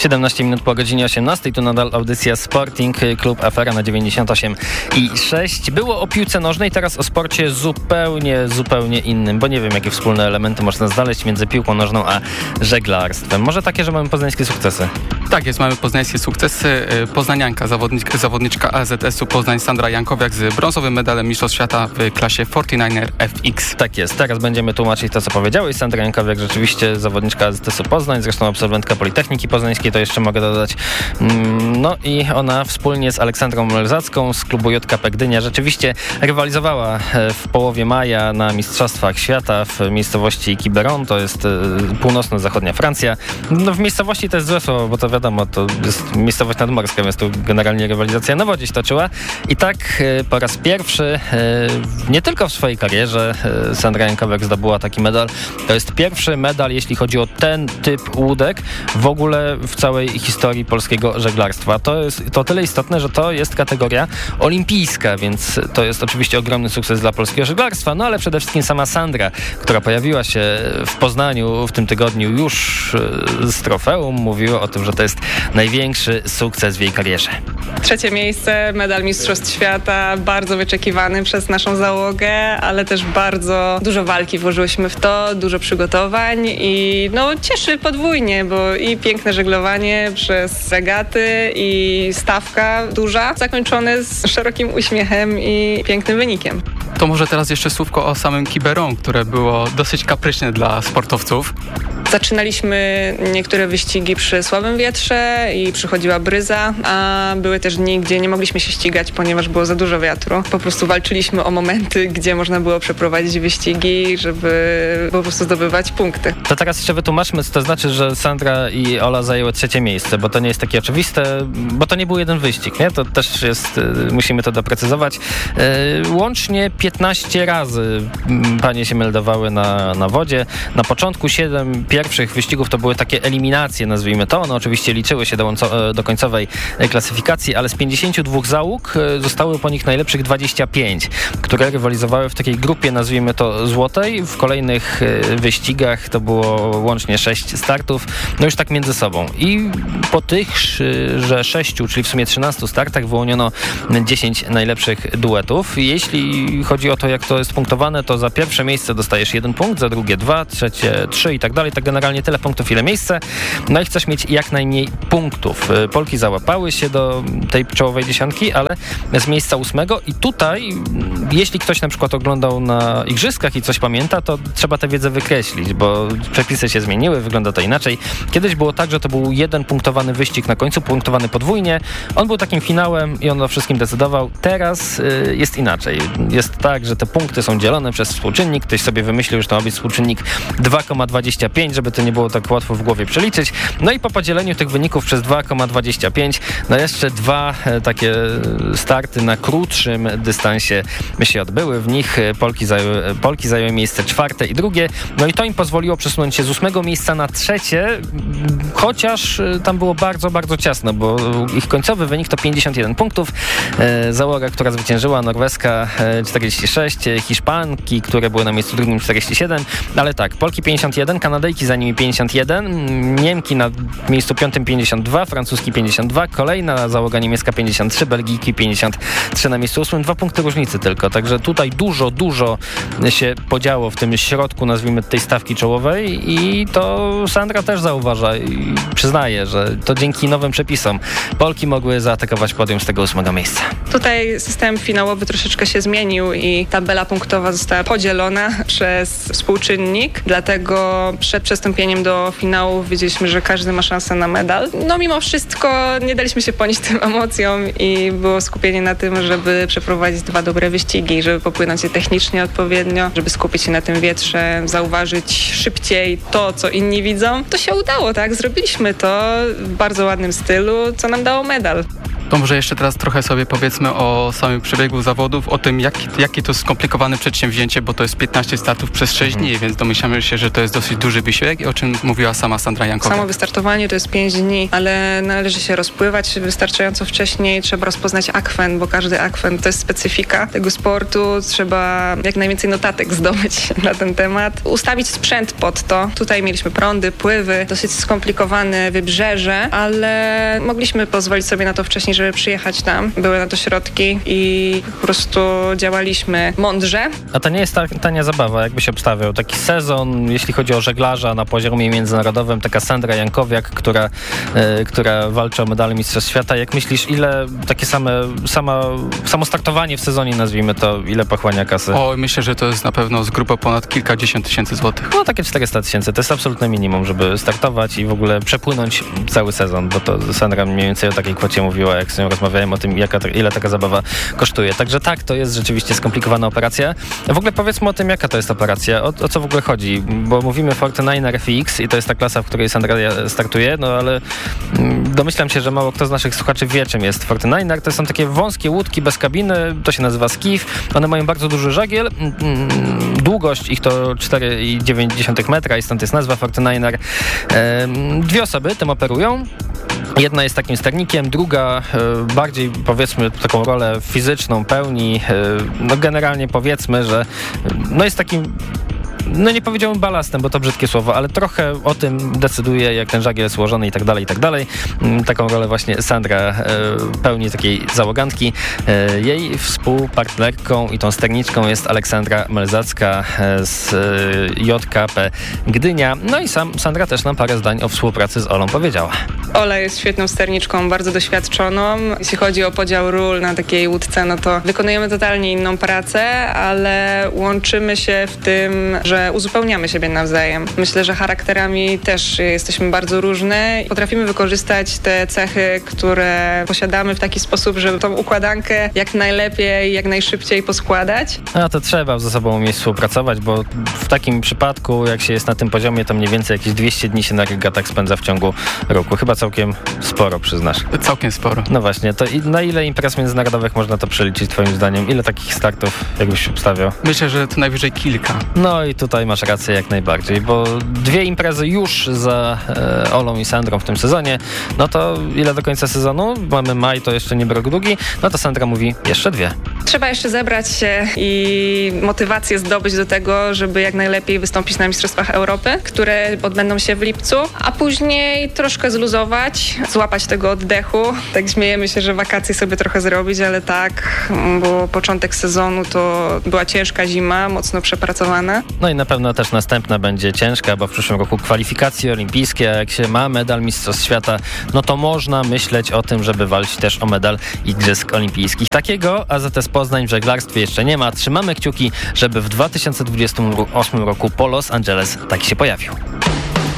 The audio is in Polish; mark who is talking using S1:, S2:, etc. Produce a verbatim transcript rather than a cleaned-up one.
S1: siedemnaście minut po godzinie osiemnastej, tu nadal audycja Sporting Klub Afera na dziewięćdziesiąt osiem i sześć. Było o piłce nożnej, teraz o sporcie zupełnie, zupełnie innym, bo nie wiem, jakie wspólne elementy można znaleźć między piłką nożną a żeglarstwem. Może takie, że mamy poznańskie sukcesy?
S2: Tak jest, mamy poznańskie sukcesy. Poznanianka, zawodniczka, zawodniczka A Z S-u Poznań Sandra Jankowiak z brązowym medalem Mistrzostw Świata w klasie czterdzieści dziewięć F X.
S1: Tak jest, teraz będziemy tłumaczyć to, co powiedziałeś. Sandra Jankowiak rzeczywiście zawodniczka A Z S-u Poznań, zresztą absolwentka Politechniki Poznańskiej, to jeszcze mogę dodać. No i ona wspólnie z Aleksandrą Melzacką z klubu J K P Gdynia rzeczywiście rywalizowała w połowie maja na Mistrzostwach Świata w miejscowości Quiberon, to jest północno-zachodnia Francja. No w miejscowości to jest złe słowo, bo to wiadomo, to jest miejscowość nadmorska, więc tu generalnie rywalizacja na wodzie się toczyła. I tak po raz pierwszy, nie tylko w swojej karierze, Sandra Jankowiak zdobyła taki medal. To jest pierwszy medal, jeśli chodzi o ten typ łódek w ogóle w całej historii polskiego żeglarstwa. To jest to tyle istotne, że to jest kategoria olimpijska, więc to jest oczywiście ogromny sukces dla polskiego żeglarstwa, no ale przede wszystkim sama Sandra, która pojawiła się w Poznaniu w tym tygodniu już z trofeum, mówiła o tym, że to jest największy sukces w jej karierze.
S3: Trzecie miejsce, medal Mistrzostw Świata, bardzo wyczekiwany przez naszą załogę, ale też bardzo dużo walki włożyłyśmy w to, dużo przygotowań i no cieszy podwójnie, bo i piękne żeglowanie przez regaty i stawka duża, zakończone z szerokim uśmiechem i pięknym wynikiem.
S2: To może teraz jeszcze słówko o samym Quiberon, które było dosyć kapryśne dla sportowców.
S3: Zaczynaliśmy niektóre wyścigi przy słabym wietrze i przychodziła bryza, a były też dni, gdzie nie mogliśmy się ścigać, ponieważ było za dużo wiatru. Po prostu walczyliśmy o momenty, gdzie można było przeprowadzić wyścigi, żeby po prostu zdobywać punkty.
S1: To teraz jeszcze wytłumaczmy, co to znaczy, że Sandra i Ola zajęły trzecie miejsce, bo to nie jest takie oczywiste, bo to nie był jeden wyścig, nie? To też jest, musimy to doprecyzować. Łącznie piętnaście razy panie się meldowały na, na wodzie. Na początku siedem pierwszych wyścigów to były takie eliminacje, nazwijmy to. One oczywiście liczyły się do, do końcowej klasyfikacji, ale z pięćdziesięciu dwóch załóg zostały po nich najlepszych dwadzieścia pięć, które rywalizowały w takiej grupie, nazwijmy to złotej. W kolejnych wyścigach to było łącznie sześć startów, no już tak między sobą. I po tych, że sześciu, czyli w sumie trzynastu startach wyłoniono dziesięć najlepszych duetów. Jeśli chodzi o to, jak to jest punktowane, to za pierwsze miejsce dostajesz jeden punkt, za drugie dwa, trzecie trzy i tak dalej. Tak generalnie tyle punktów, ile miejsce. No i chcesz mieć jak najmniej punktów. Polki załapały się do tej czołowej dziesiątki, ale z miejsca ósmego i tutaj, jeśli ktoś na przykład oglądał na igrzyskach i coś pamięta, to trzeba tę wiedzę wykreślić, bo przepisy się zmieniły, wygląda to inaczej. Kiedyś było tak, że to był jeden punktowany wyścig na końcu, punktowany podwójnie. On był takim finałem i on o wszystkim decydował. Teraz y, jest inaczej. Jest tak, że te punkty są dzielone przez współczynnik. Ktoś sobie wymyślił, że to ma być współczynnik dwa przecinek dwadzieścia pięć, żeby to nie było tak łatwo w głowie przeliczyć. No i po podzieleniu tych wyników przez dwa przecinek dwadzieścia pięć, no jeszcze dwa e, takie starty na krótszym dystansie się odbyły. W nich Polki zajęły, Polki zajęły miejsce czwarte i drugie. No i to im pozwoliło przesunąć się z ósmego miejsca na trzecie, chociaż tam było bardzo, bardzo ciasno, bo ich końcowy wynik to pięćdziesiąt jeden punktów. E, załoga, która zwyciężyła, norweska e, czterdzieści sześć, Hiszpanki, które były na miejscu drugim czterdzieści siedem, ale tak, Polki pięćdziesiąt jeden, Kanadyjki za nimi pięćdziesiąt jeden, Niemki na miejscu piątym pięćdziesiąt dwa, Francuski pięćdziesiąt dwa, kolejna załoga niemiecka pięćdziesiąt trzy, Belgijki pięćdziesiąt trzy na miejscu ósmym, dwa punkty różnicy tylko, także tutaj dużo, dużo się podziało w tym środku, nazwijmy, tej stawki czołowej i to Sandra też zauważa i przyznaje, że to dzięki nowym przepisom Polki mogły zaatakować podium z tego ósmego miejsca.
S3: Tutaj system finałowy troszeczkę się zmienił i tabela punktowa została podzielona przez współczynnik, dlatego przed przystąpieniem do finału wiedzieliśmy, że każdy ma szansę na medal. No mimo wszystko nie daliśmy się ponieść tym emocjom i było skupienie na tym, żeby przeprowadzić dwa dobre wyścigi, żeby popłynąć je technicznie odpowiednio, żeby skupić się na tym wietrze, zauważyć szybciej to, co inni widzą. To się udało, tak? Zrobiliśmy to w bardzo ładnym stylu, co nam dało medal.
S2: To może jeszcze teraz trochę sobie powiedzmy o samym przebiegu zawodów, o tym, jak, jakie to skomplikowane przedsięwzięcie, bo to jest piętnaście startów przez sześć dni, więc domyślamy się, że to jest dosyć duży wysiłek, o czym mówiła sama Sandra Jankowiak.
S3: Samo wystartowanie to jest pięć dni, ale należy się rozpływać wystarczająco wcześniej, trzeba rozpoznać akwen, bo każdy akwen to jest specyfika tego sportu, trzeba jak najwięcej notatek zdobyć na ten temat, ustawić sprzęt pod to. Tutaj mieliśmy prądy, pływy, dosyć skomplikowane wybrzeże, ale mogliśmy pozwolić sobie na to wcześniej, żeby przyjechać tam. Były na to środki i po prostu działaliśmy mądrze.
S1: A to nie jest ta, tania zabawa, jakby się obstawiał. Taki sezon, jeśli chodzi o żeglarza na poziomie międzynarodowym, taka Sandra Jankowiak, która, e, która walczy o medale Mistrzostw Świata. Jak myślisz, ile takie same, sama, samo startowanie w sezonie, nazwijmy to, ile pochłania kasy?
S2: O, myślę, że to jest na pewno z grubo ponad kilkadziesiąt tysięcy złotych.
S1: No takie czterysta tysięcy, to jest absolutne minimum, żeby startować i w ogóle przepłynąć cały sezon, bo to Sandra mniej więcej o takiej kwocie mówiła, jak z nią rozmawiałem o tym, jaka, ile taka zabawa kosztuje. Także tak, to jest rzeczywiście skomplikowana operacja. W ogóle powiedzmy o tym, jaka to jest operacja, o, o co w ogóle chodzi, bo mówimy forty-niner F X i to jest ta klasa, w której Sandra startuje, no ale domyślam się, że mało kto z naszych słuchaczy wie, czym jest forty-niner. To są takie wąskie łódki bez kabiny, to się nazywa skiff. One mają bardzo duży żagiel, długość ich to cztery i dziewięć metra i stąd jest nazwa forty-niner. Dwie osoby tym operują. Jedna jest takim sternikiem, druga e, bardziej powiedzmy taką rolę fizyczną pełni. E, no generalnie powiedzmy, że no jest takim, no nie powiedziałbym balastem, bo to brzydkie słowo, ale trochę o tym decyduje, jak ten żagiel jest ułożony i tak dalej, i tak dalej. Taką rolę właśnie Sandra e, pełni, takiej załogantki. E, jej współpartnerką i tą sterniczką jest Aleksandra Melzacka e, z e, J K P Gdynia. No i sam Sandra też nam parę zdań o współpracy z Olą powiedziała.
S3: Ola jest świetną sterniczką, bardzo doświadczoną. Jeśli chodzi o podział ról na takiej łódce, no to wykonujemy totalnie inną pracę, ale łączymy się w tym, że uzupełniamy siebie nawzajem. Myślę, że charakterami też jesteśmy bardzo różne. Potrafimy wykorzystać te cechy, które posiadamy w taki sposób, żeby tą układankę jak najlepiej, jak najszybciej poskładać.
S1: A to trzeba ze sobą umieć współpracować, bo w takim przypadku, jak się jest na tym poziomie, to mniej więcej jakieś dwieście dni się na regatach spędza w ciągu roku. Chyba całkiem sporo, przyznasz.
S2: Całkiem sporo.
S1: No właśnie, to i na ile imprez międzynarodowych można to przeliczyć twoim zdaniem? Ile takich startów jakbyś obstawiał?
S2: Myślę, że to najwyżej kilka.
S1: No i tutaj masz rację jak najbardziej, bo dwie imprezy już za e, Olą i Sandrą w tym sezonie, no to ile do końca sezonu? Mamy maj, to jeszcze nie rok długi, no to Sandra mówi jeszcze dwie.
S3: Trzeba jeszcze zebrać się i motywację zdobyć do tego, żeby jak najlepiej wystąpić na Mistrzostwach Europy, które odbędą się w lipcu, a później troszkę zluzować, złapać tego oddechu. Tak śmiejemy się, że wakacje sobie trochę zrobić, ale tak, bo początek sezonu to była ciężka zima, mocno przepracowana.
S1: No i na pewno też następna będzie ciężka, bo w przyszłym roku kwalifikacje olimpijskie, a jak się ma medal Mistrzostw Świata, no to można myśleć o tym, żeby walczyć też o medal Igrzysk Olimpijskich. Takiego A Z S Poznań w żeglarstwie jeszcze nie ma. Trzymamy kciuki, żeby w dwa tysiące dwudziestym ósmym roku po Los Angeles taki się pojawił.